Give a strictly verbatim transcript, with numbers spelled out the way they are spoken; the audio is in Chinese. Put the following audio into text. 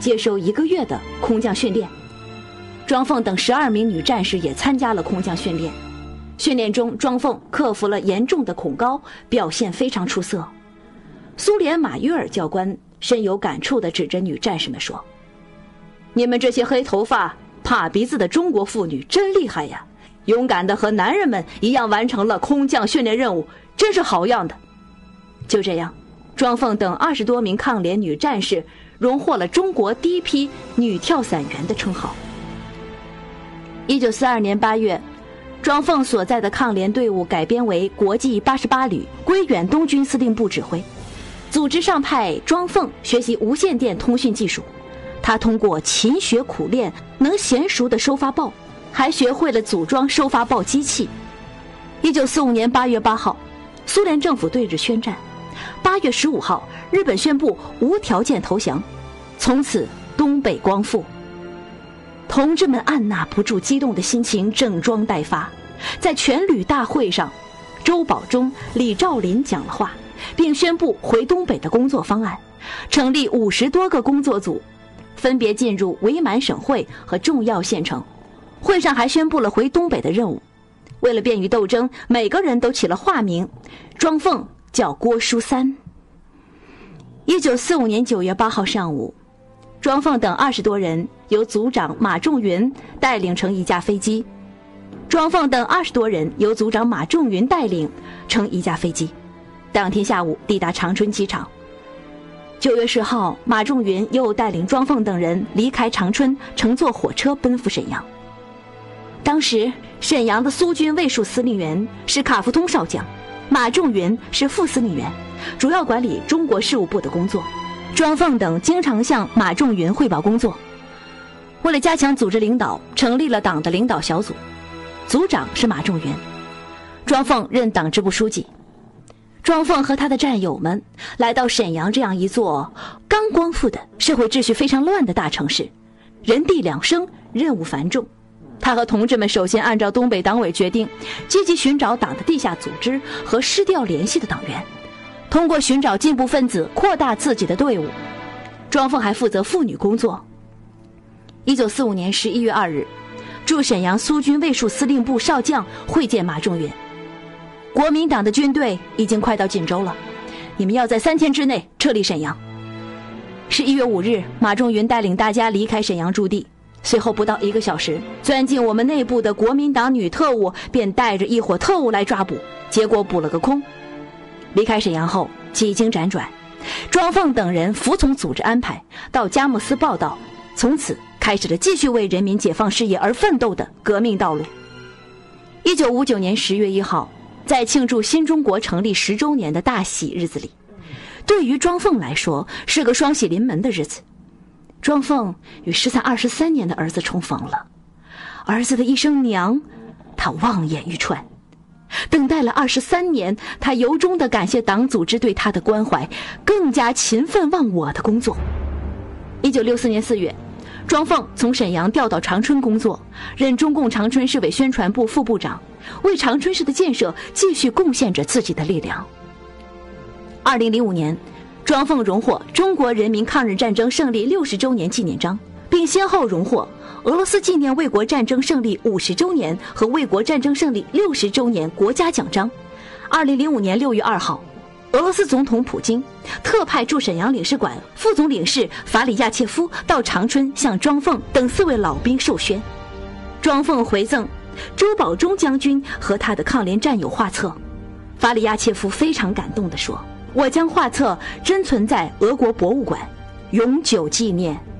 接受一个月的空降训练。庄凤等十二名女战士也参加了空降训练。训练中，庄凤克服了严重的恐高，表现非常出色。苏联马约尔教官深有感触地指着女战士们说：“你们这些黑头发、怕鼻子的中国妇女真厉害呀！勇敢地和男人们一样完成了空降训练任务，真是好样的。”就这样，庄凤等二十多名抗联女战士荣获了中国第一批女跳伞员的称号。一九四二年八月，庄凤所在的抗联队伍改编为国际八十八旅，归远东军司令部指挥。组织上派庄凤学习无线电通讯技术，他通过勤学苦练，能娴熟地收发报，还学会了组装收发报机器。一九四五年八月八号，苏联政府对日宣战。八月十五号，日本宣布无条件投降，从此东北光复。同志们按捺不住激动的心情，整装待发。在全旅大会上，周保中、李兆林讲了话，并宣布回东北的工作方案，成立五十多个工作组，分别进入伪满省会和重要县城。会上还宣布了回东北的任务。为了便于斗争，每个人都起了化名，庄凤叫郭书三。一九四五年九月八号上午，庄凤等二十多人由组长马仲云带领乘一架飞机。庄凤等二十多人由组长马仲云带领乘一架飞机，当天下午抵达长春机场。九月十号，马仲云又带领庄凤等人离开长春，乘坐火车奔赴沈阳。当时沈阳的苏军卫戍司令员是卡夫通少将，马仲云是副司令员，主要管理中国事务部的工作。庄凤等经常向马仲云汇报工作。为了加强组织领导，成立了党的领导小组，组长是马仲云，庄凤任党支部书记。庄凤和他的战友们来到沈阳这样一座刚光复的社会秩序非常乱的大城市，人地两生，任务繁重。他和同志们首先按照东北党委决定，积极寻找党的地下组织和失掉联系的党员，通过寻找进步分子扩大自己的队伍。庄凤还负责妇女工作。一九四五年十一月二日，驻沈阳苏军卫戍司令部少将会见马仲云：国民党的军队已经快到锦州了，你们要在三天之内撤离沈阳。十一月五日，马仲云带领大家离开沈阳驻地。随后不到一个小时，钻进我们内部的国民党女特务便带着一伙特务来抓捕，结果捕了个空。离开沈阳后，几经辗转，庄凤等人服从组织安排，到佳木斯报道，从此开始了继续为人民解放事业而奋斗的革命道路。一九五九年十月一号，在庆祝新中国成立十周年的大喜日子里，对于庄凤来说是个双喜临门的日子。庄凤与失散二十三年的儿子重逢了，儿子的一声娘，他望眼欲穿。等待了二十三年，他由衷地感谢党组织对他的关怀，更加勤奋忘我的工作。一九六四年四月，庄凤从沈阳调到长春工作，任中共长春市委宣传部副部长，为长春市的建设继续贡献着自己的力量。二零零五年，庄凤荣获中国人民抗日战争胜利六十周年纪念章，并先后荣获俄罗斯纪念卫国战争胜利五十周年和卫国战争胜利六十周年国家奖章。二零零五年六月二号，俄罗斯总统普京特派驻沈阳领事馆副总领事法里亚切夫到长春向庄凤等四位老兵授勋。庄凤回赠周保中将军和他的抗联战友画册。法里亚切夫非常感动地说：我将画册珍存在俄国博物馆，永久纪念。